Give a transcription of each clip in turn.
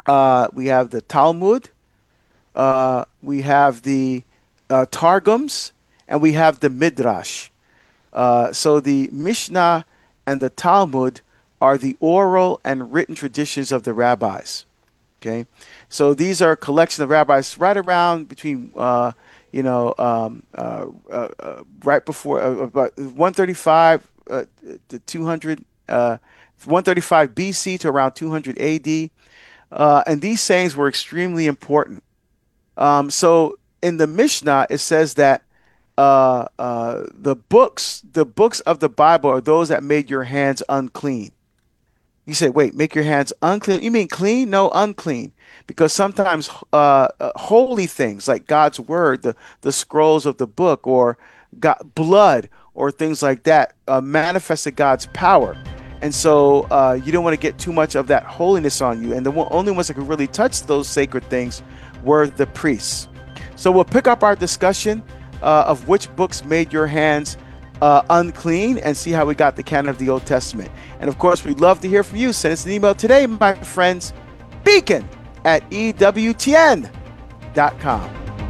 We have the Talmud. We have the Targums, and we have the Midrash. So the Mishnah and the Talmud are the oral and written traditions of the rabbis. Okay, so these are a collection of rabbis right around between, right before about 135 to 200, 135 BC to around 200 AD, and these sayings were extremely important. So in the Mishnah, it says that the books of the Bible are those that made your hands unclean. You say, wait, make your hands unclean? You mean clean? No, unclean. Because sometimes holy things like God's word, the scrolls of the book, or blood, or things like that manifested God's power. And so you don't want to get too much of that holiness on you. And the only ones that could really touch those sacred things were the priests. So we'll pick up our discussion of which books made your hands unclean, and see how we got the canon of the Old Testament. And of course, we'd love to hear from you. Send us an email today, my friends. beacon@ewtn.com.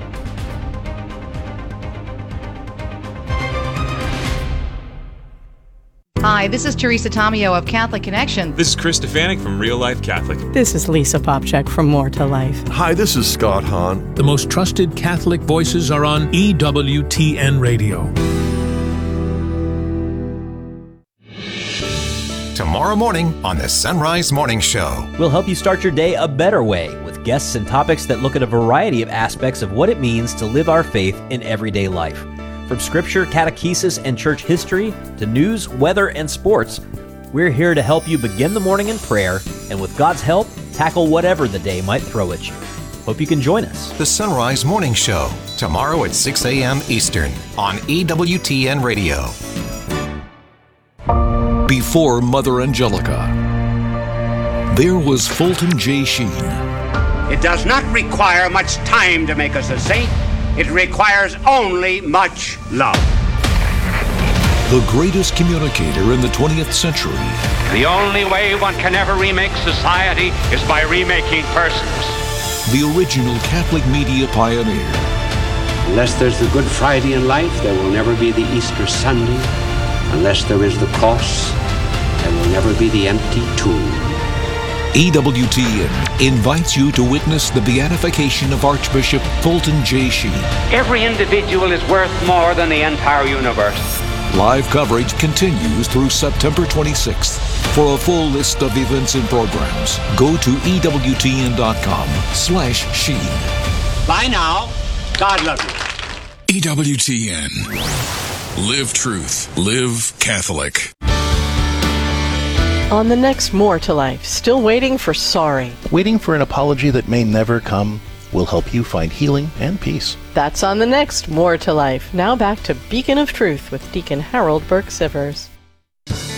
Hi, this is Teresa Tomeo of Catholic Connection. This is Chris Stefanik from Real Life Catholic. This is Lisa Popchak from More to Life. Hi, this is Scott Hahn. The most trusted Catholic voices are on EWTN Radio. Tomorrow morning on the Sunrise Morning Show. We'll help you start your day a better way with guests and topics that look at a variety of aspects of what it means to live our faith in everyday life. From scripture, catechesis, and church history to news, weather, and sports, we're here to help you begin the morning in prayer and with God's help, tackle whatever the day might throw at you. Hope you can join us. The Sunrise Morning Show, tomorrow at 6 a.m. Eastern on EWTN Radio. Before Mother Angelica, there was Fulton J. Sheen. It does not require much time to make us a saint. It requires only much love. The greatest communicator in the 20th century. The only way one can ever remake society is by remaking persons. The original Catholic media pioneer. Unless there's the Good Friday in life, there will never be the Easter Sunday. Unless there is the cross, there will never be the empty tomb. EWTN invites you to witness the beatification of Archbishop Fulton J. Sheen. Every individual is worth more than the entire universe. Live coverage continues through September 26th. For a full list of events and programs, go to EWTN.com/Sheen. Bye now. God love you. EWTN. Live truth. Live Catholic. On the next More to Life, still waiting for sorry. Waiting for an apology that may never come will help you find healing and peace. That's on the next More to Life. Now back to Beacon of Truth with Deacon Harold Burke-Sivers.